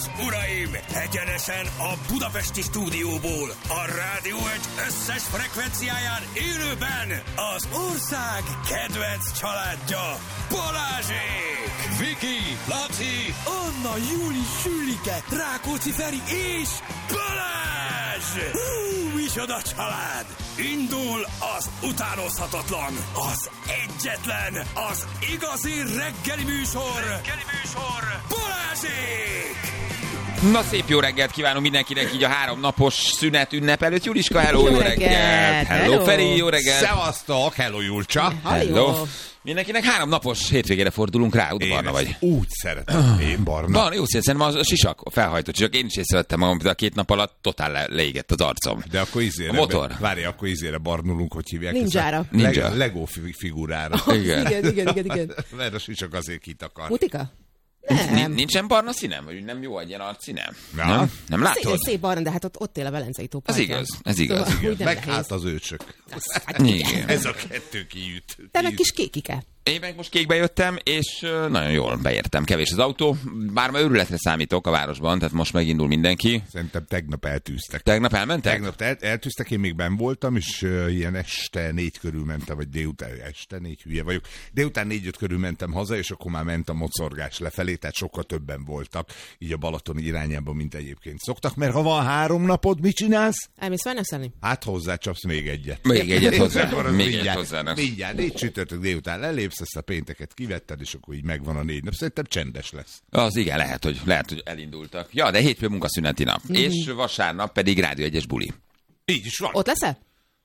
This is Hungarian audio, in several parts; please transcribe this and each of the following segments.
uraim! Egyenesen a budapesti stúdióból, a Rádió Egy összes frekvenciáján élőben az ország kedvenc családja, Balázsék! Viki, Laci, Anna, Júli, Sülike, Rákóczi Feri és Balázs! Micsoda család! Indul az utánozhatatlan, az egyetlen, az igazi reggeli műsor, Balázsék! Na, szép jó reggelt kívánunk mindenkinek így a 3 napos szünet ünnep előtt. Juliska, hello, jó reggelt! Hello, Feri, jó reggelt! Szevasztok, hello, Julcsa! Hello! Mindenkinek 3 napos hétvégére fordulunk rá, Barna vagy. Úgy szeretem, én Barna. Barna, jó szépen, szerintem a sisak, a felhajtott sisak. Én is észrevettem magam, de a 2 nap alatt totál leégett az arcom. De akkor izére, a motor. Várj, akkor izére barnulunk, hogy hívják. Ninjára. Ninja. Lego figurára. Igen. Mert a sisak azért kitakar. Mutika? Nincsen barna színem? Vagy nem jó egyen arcszínem? Ja. Nem látod? Szép barna, de hát ott él a Velencei tó partján. Ez igaz. Szóval, Meg hát az őcsök. Igen. Ez a kettő kiüt. Te meg kis kékike. Én meg most kékbe jöttem, és nagyon jól beértem. Kevés az autó, bár ma őrületre számítok a városban, tehát most megindul mindenki. Szerintem tegnap eltűztek. Tegnap elmentek? Tegnap eltűztek, én még benn voltam, és ilyen este 4 körül mentem, vagy délután, este 4, hülye vagyok. Délután 4-5 körül mentem haza, és akkor már ment a mocorgás lefelé, tehát sokkal többen voltak, így a Balaton irányában, mint egyébként szoktak, mert ha van 3 napod, mit csinálsz? Elmész várnapszállni? Hát hozzácsapsz még egyet. Még egyet hozzá. Még egyet hozzának. Mindjárt, 4 csütörtök délután lelépsz, ezt a pénteket kivetted, és akkor így megvan a 4 nap. Szerintem csendes lesz. Az igen, lehet, hogy elindultak. Ja, de hétfő munkaszüneti nap. És vasárnap pedig Rádió Egyes buli. Így is van. Ott leszel?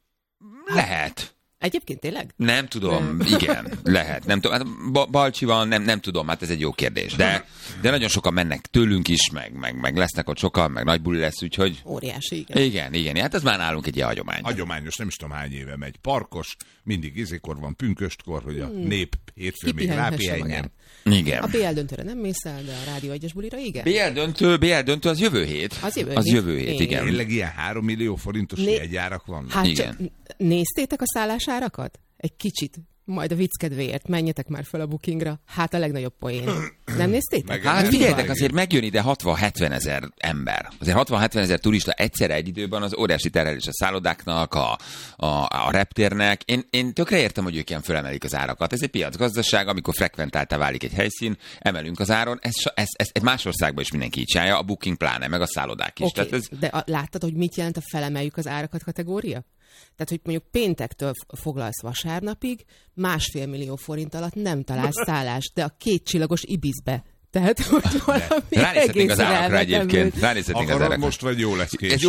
Lehet. Egyébként tényleg? Nem tudom, igen, lehet. Nem tudom, hát Balcsival nem tudom, hát ez egy jó kérdés. De nagyon sokan mennek tőlünk is, meg lesznek ott sokan, meg nagy buli lesz, úgyhogy... Óriási, igen. Igen, hát ez már nálunk egy ilyen hagyomány. Hagyományos, nem is tudom hány éve megy. Parkos, mindig izékor van, pünköstkor, hogy a nép hétfő még rápihenjen. Igen. A BL döntőre nem mész el, de a Rádió Egyes bulira igen. BL döntő az jövő hét. Az jövő hét, igen. Tényleg ilyen 3 millió forintos jegyárak vannak? Hát igen. Csak néztétek a szállásárakat? Egy kicsit. Majd a vicc kedvéért menjetek már fel a bookingra. Hát a legnagyobb poén. Nem néztétek? Hát figyeljetek, azért megjön ide 60-70 ezer ember. Azért 60-70 ezer turista egyszerre egy időben az óriási terhelés a szállodáknak, a reptérnek. Én tökre értem, hogy ők ilyen fölemelik az árakat. Ez egy piacgazdaság, amikor frekventáltá válik egy helyszín, emelünk az áron. Ez egy más országban is mindenki így csinálja, a booking pláne, meg a szállodák is. Okay. Tehát ez... De láttad, hogy mit jelent a felemeljük az árakat kategória? Tehát, hogy mondjuk péntektől foglalsz vasárnapig, 1,5 millió forint alatt nem találsz szállást, de a 2 csillagos Ibizbe. Tehát, hogy valami ránézhetnénk az árakra egész egyébként. Ránézhetnénk az árakra. Most vagy jó lesz később.